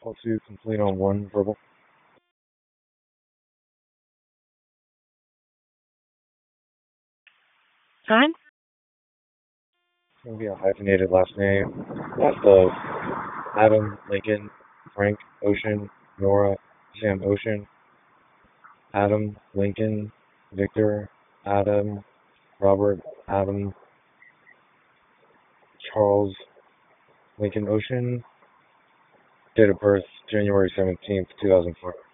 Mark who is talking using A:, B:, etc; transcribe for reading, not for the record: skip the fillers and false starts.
A: Call 2 complete on 1 verbal.
B: Time?
A: It's going to be a hyphenated last name. Last of Adam, Lincoln, Frank, Ocean, Nora, Sam, Ocean, Adam, Lincoln, Victor, Adam, Robert, Adam, Charles, Lincoln, Ocean. Date of birth, January 17th, 2004.